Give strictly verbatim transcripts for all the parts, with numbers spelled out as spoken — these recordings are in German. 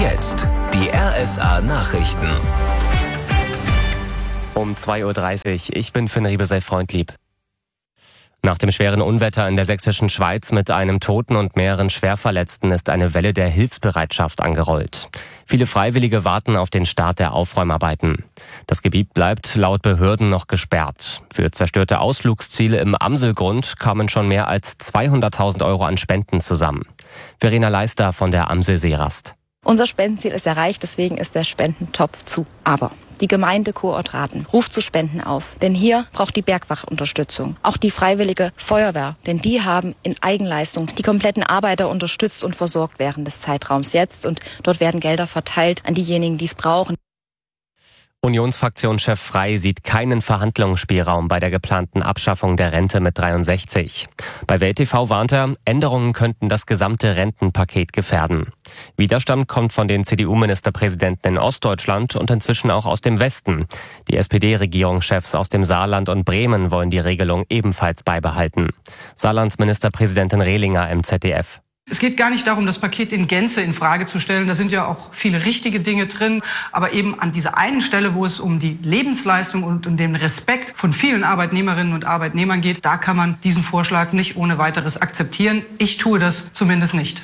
jetzt die R S A-Nachrichten. Um zwei Uhr dreißig. Ich bin Finn Riebesell-Freundlieb. Nach dem schweren Unwetter in der sächsischen Schweiz mit einem Toten und mehreren Schwerverletzten ist eine Welle der Hilfsbereitschaft angerollt. Viele Freiwillige warten auf den Start der Aufräumarbeiten. Das Gebiet bleibt laut Behörden noch gesperrt. Für zerstörte Ausflugsziele im Amselgrund kamen schon mehr als zweihunderttausend Euro an Spenden zusammen. Verena Leister von der Amsel-Seerast. Unser Spendenziel ist erreicht, deswegen ist der Spendentopf zu. Aber die Gemeinde Kurortraten ruft zu Spenden auf, denn hier braucht die Bergwacht Unterstützung. Auch die Freiwillige Feuerwehr, denn die haben in Eigenleistung die kompletten Arbeiter unterstützt und versorgt während des Zeitraums jetzt. Und dort werden Gelder verteilt an diejenigen, die es brauchen. Unionsfraktionschef Frey sieht keinen Verhandlungsspielraum bei der geplanten Abschaffung der Rente mit dreiundsechzig. Bei Welt T V warnt er, Änderungen könnten das gesamte Rentenpaket gefährden. Widerstand kommt von den C D U-Ministerpräsidenten in Ostdeutschland und inzwischen auch aus dem Westen. Die S P D-Regierungschefs aus dem Saarland und Bremen wollen die Regelung ebenfalls beibehalten. Saarlands Ministerpräsidentin Rehlinger im Z D F. Es geht gar nicht darum, das Paket in Gänze in Frage zu stellen. Da sind ja auch viele richtige Dinge drin. Aber eben an dieser einen Stelle, wo es um die Lebensleistung und um den Respekt von vielen Arbeitnehmerinnen und Arbeitnehmern geht, da kann man diesen Vorschlag nicht ohne weiteres akzeptieren. Ich tue das zumindest nicht.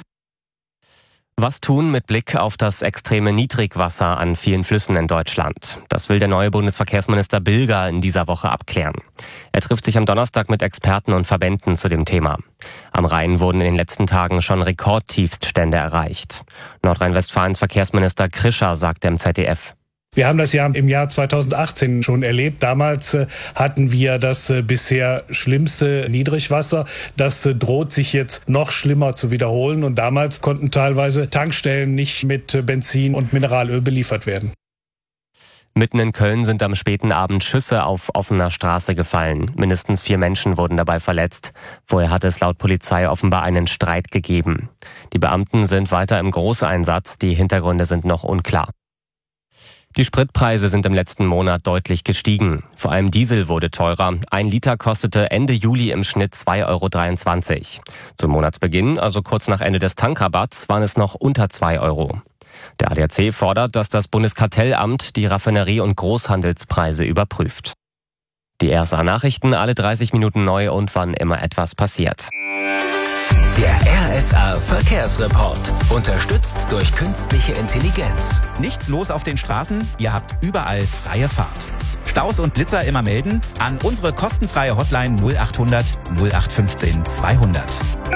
Was tun mit Blick auf das extreme Niedrigwasser an vielen Flüssen in Deutschland? Das will der neue Bundesverkehrsminister Bilger in dieser Woche abklären. Er trifft sich am Donnerstag mit Experten und Verbänden zu dem Thema. Am Rhein wurden in den letzten Tagen schon Rekordtiefststände erreicht. Nordrhein-Westfalens Verkehrsminister Krischer sagte im Z D F. Wir haben das ja im Jahr zweitausendachtzehn schon erlebt. Damals äh, hatten wir das äh, bisher schlimmste Niedrigwasser. Das äh, droht sich jetzt noch schlimmer zu wiederholen. Und damals konnten teilweise Tankstellen nicht mit äh, Benzin und Mineralöl beliefert werden. Mitten in Köln sind am späten Abend Schüsse auf offener Straße gefallen. Mindestens vier Menschen wurden dabei verletzt. Vorher hatte es laut Polizei offenbar einen Streit gegeben. Die Beamten sind weiter im Großeinsatz. Die Hintergründe sind noch unklar. Die Spritpreise sind im letzten Monat deutlich gestiegen. Vor allem Diesel wurde teurer. Ein Liter kostete Ende Juli im Schnitt zwei Euro dreiundzwanzig. Zum Monatsbeginn, also kurz nach Ende des Tankrabatts, waren es noch unter zwei Euro. Der A D A C fordert, dass das Bundeskartellamt die Raffinerie- und Großhandelspreise überprüft. Die R S A-Nachrichten alle dreißig Minuten neu und wann immer etwas passiert. Der R S A-Verkehrsreport. Unterstützt durch künstliche Intelligenz. Nichts los auf den Straßen, ihr habt überall freie Fahrt. Staus und Blitzer immer melden an unsere kostenfreie Hotline null achthundert null acht fünfzehn zweihundert.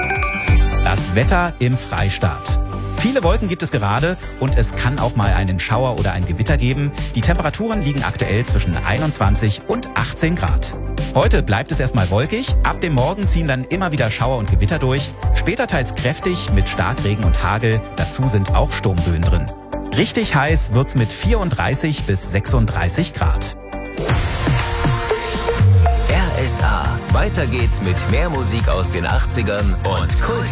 Das Wetter im Freistaat. Viele Wolken gibt es gerade und es kann auch mal einen Schauer oder ein Gewitter geben. Die Temperaturen liegen aktuell zwischen einundzwanzig und achtzehn Grad. Heute bleibt es erstmal wolkig, ab dem Morgen ziehen dann immer wieder Schauer und Gewitter durch, später teils kräftig mit Starkregen und Hagel, dazu sind auch Sturmböen drin. Richtig heiß wird's mit vierunddreißig bis sechsunddreißig Grad. R S A. Weiter geht's mit mehr Musik aus den achtzigern und Kult.